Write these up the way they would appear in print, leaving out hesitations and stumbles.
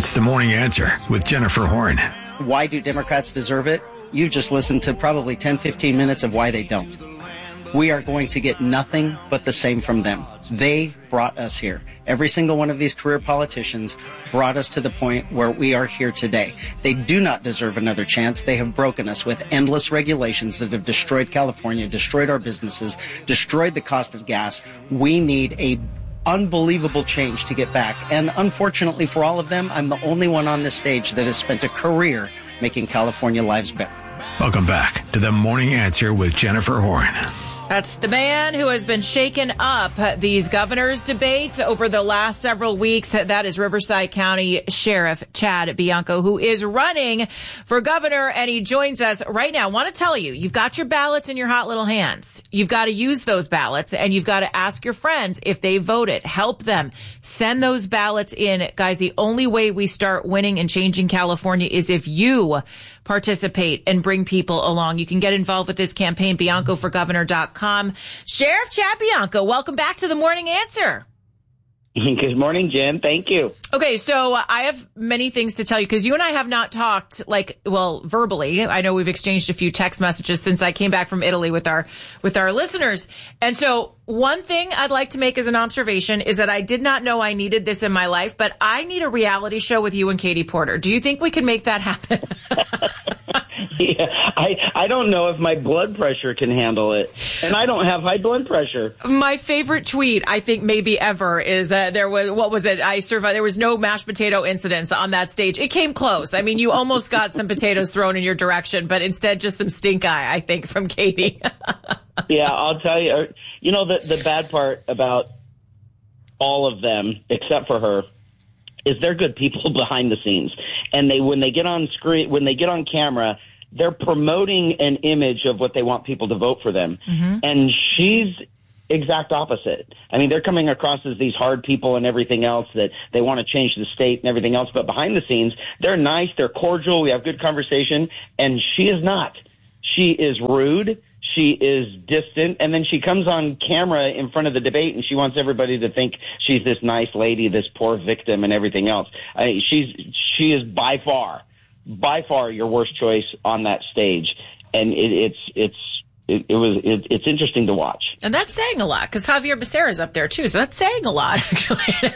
It's the Morning Answer with Jennifer Horn. Why do Democrats deserve it? You just listened to probably 10, 15 minutes of why they don't. We are going to get nothing but the same from them. They brought us here. Every single one of these career politicians brought us to the point where we are here today. They do not deserve another chance. They have broken us with endless regulations that have destroyed California, destroyed our businesses, destroyed the cost of gas. We need a unbelievable change to get back. And unfortunately for all of them, I'm the only one on this stage that has spent a career making California lives better. Welcome back to the Morning Answer with Jennifer Horn. That's the man who has been shaking up these governors' debates over the last several weeks. That is Riverside County Sheriff Chad Bianco, who is running for governor, and he joins us right now. I want to tell you, you've got your ballots in your hot little hands. You've got to use those ballots, and you've got to ask your friends if they voted. Help them. Send those ballots in. Guys, the only way we start winning and changing California is if you participate and bring people along. You can get involved with this campaign, BiancoForGovernor.com. Sheriff Chad Bianco, welcome back to the Morning Answer. Good morning, Jen. Thank you. Okay, so I have many things to tell you because you and I have not talked verbally. I know we've exchanged a few text messages since I came back from Italy with our listeners. And so one thing I'd like to make as an observation is that I did not know I needed this in my life, but I need a reality show with you and Katie Porter. Do you think we can make that happen? Yeah, I don't know if my blood pressure can handle it, and I don't have high blood pressure. My favorite tweet, I think maybe ever, is there was no mashed potato incidents on that stage. It came close. I mean, you almost got some potatoes thrown in your direction, but instead just some stink eye, I think, from Katie. Yeah, I'll tell you. You know, the bad part about all of them, except for her, is they're good people behind the scenes, and when they get on screen, when they get on camera, they're promoting an image of what they want people to vote for them. Mm-hmm. And she's exact opposite. I mean, they're coming across as these hard people and everything else, that they want to change the state and everything else. But behind the scenes, they're nice, they're cordial, we have good conversation. And she is not. She is rude. She is distant. And then she comes on camera in front of the debate and she wants everybody to think she's this nice lady, this poor victim and everything else. I mean, she is by far your worst choice on that stage. And it's interesting to watch. And that's saying a lot because Javier Becerra's up there too. So that's saying a lot, actually.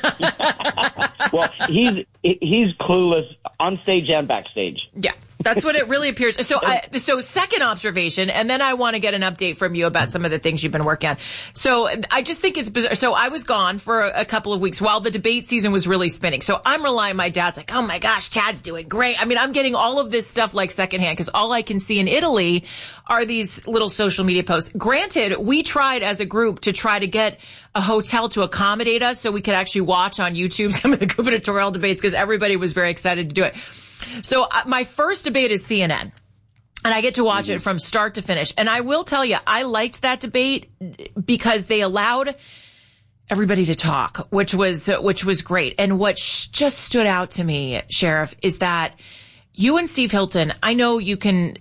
Well, he's clueless on stage and backstage. Yeah. That's what it really appears. So second observation, and then I want to get an update from you about some of the things you've been working on. So I just think it's bizarre. So I was gone for a couple of weeks while the debate season was really spinning. So I'm relying, my dad's like, oh my gosh, Chad's doing great. I mean, I'm getting all of this stuff like secondhand because all I can see in Italy are these little social media posts. Granted, we tried as a group to try to get a hotel to accommodate us so we could actually watch on YouTube some of the gubernatorial debates because everybody was very excited to do it. So my first debate is CNN, and I get to watch it from start to finish. And I will tell you, I liked that debate because they allowed everybody to talk, which was great. And what just stood out to me, Sheriff, is that you and Steve Hilton, I know you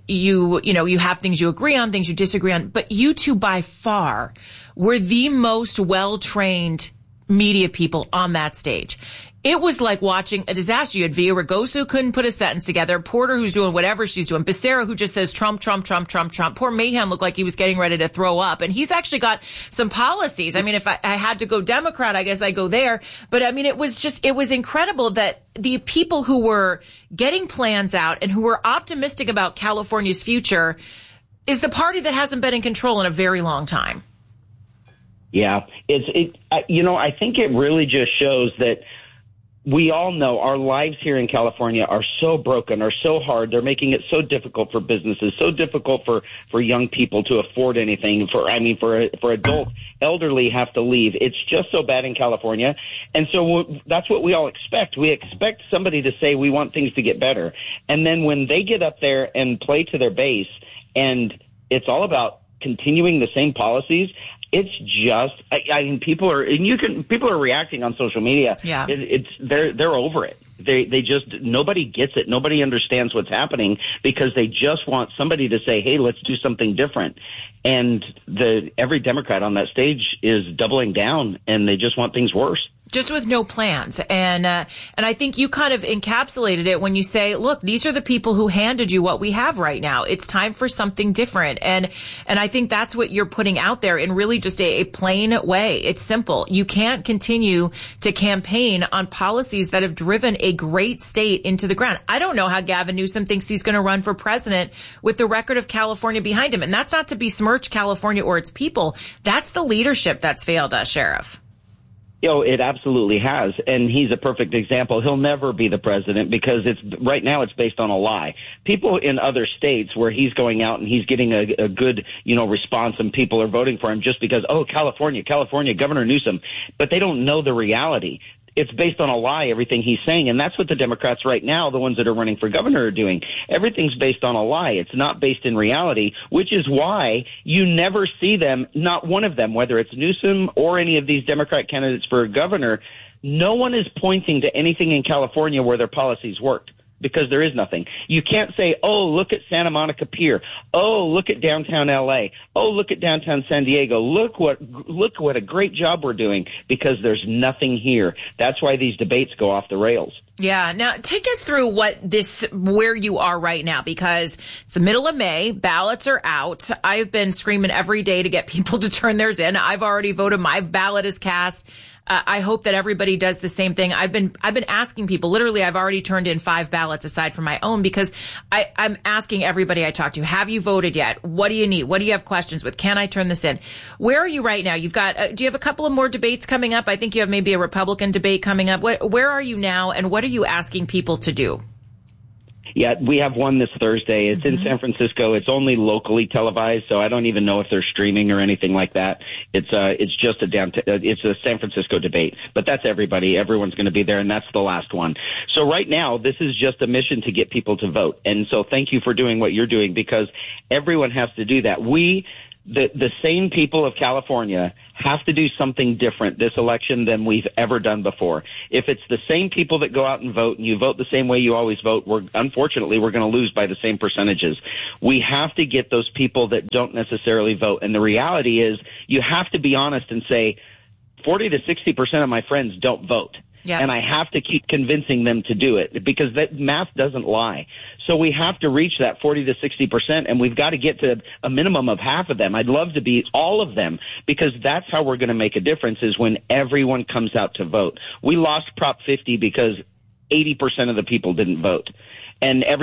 have things you agree on, things you disagree on, but you two by far were the most well-trained media people on that stage. It was like watching a disaster. You had Villa Ragosa who couldn't put a sentence together, Porter who's doing whatever she's doing, Becerra who just says Trump, Trump, Trump, Trump, Trump. Poor Mahan looked like he was getting ready to throw up. And he's actually got some policies. I mean, if I had to go Democrat, I guess I go there. But I mean, it was incredible that the people who were getting plans out and who were optimistic about California's future is the party that hasn't been in control in a very long time. Yeah, I think it really just shows that we all know our lives here in California are so broken, are so hard. They're making it so difficult for businesses, so difficult for young people to afford anything. For adults, elderly have to leave. It's just so bad in California. And so that's what we all expect. We expect somebody to say we want things to get better. And then when they get up there and play to their base and it's all about continuing the same policies, it's just, I mean, people are reacting on social media. Yeah. They're over it. They just, nobody gets it. Nobody understands what's happening because they just want somebody to say, hey, let's do something different. And every Democrat on that stage is doubling down and they just want things worse. just with no plans. And I think you kind of encapsulated it when you say, look, these are the people who handed you what we have right now. It's time for something different. And I think that's what you're putting out there in really just a plain way. It's simple. You can't continue to campaign on policies that have driven a great state into the ground. I don't know how Gavin Newsom thinks he's going to run for president with the record of California behind him. And that's not to besmirch California or its people. That's the leadership that's failed us, Sheriff. It absolutely has, and he's a perfect example. He'll never be the president because right now it's based on a lie. People in other states where he's going out and he's getting a good, response and people are voting for him just because, California, Governor Newsom, but they don't know the reality. It's based on a lie, everything he's saying. And that's what the Democrats right now, the ones that are running for governor, are doing. Everything's based on a lie. It's not based in reality, which is why you never see them, not one of them, whether it's Newsom or any of these Democrat candidates for governor, no one is pointing to anything in California where their policies worked. Because there is nothing. You can't say, look at Santa Monica Pier. Look at downtown L.A. Look at downtown San Diego. Look what a great job we're doing, because there's nothing here. That's why these debates go off the rails. Yeah. Now, take us through where you are right now, because it's the middle of May. Ballots are out. I've been screaming every day to get people to turn theirs in. I've already voted. My ballot is cast. I hope that everybody does the same thing. I've been asking people, literally, I've already turned in 5 ballots aside from my own, because I'm asking everybody I talk to, have you voted yet? What do you need? What do you have questions with? Can I turn this in? Where are you right now? You've got, do you have a couple of more debates coming up? I think you have maybe a Republican debate coming up. Where are you now, and what are you asking people to do? Yeah, we have one this Thursday. It's in San Francisco. It's only locally televised, so I don't even know if they're streaming or anything like that. It's just it's a San Francisco debate, but that's everybody. Everyone's going to be there, and that's the last one. So right now, this is just a mission to get people to vote. And so thank you for doing what you're doing, because everyone has to do that. The sane people of California have to do something different this election than we've ever done before. If it's the same people that go out and vote, and you vote the same way you always vote, unfortunately, we're going to lose by the same percentages. We have to get those people that don't necessarily vote. And the reality is, you have to be honest and say, 40 to 60% of my friends don't vote. Yeah. And I have to keep convincing them to do it, because that math doesn't lie. So we have to reach that 40 to 60%, and we've got to get to a minimum of half of them. I'd love to be all of them, because that's how we're going to make a difference, is when everyone comes out to vote. We lost Prop 50 because 80% of the people didn't vote. And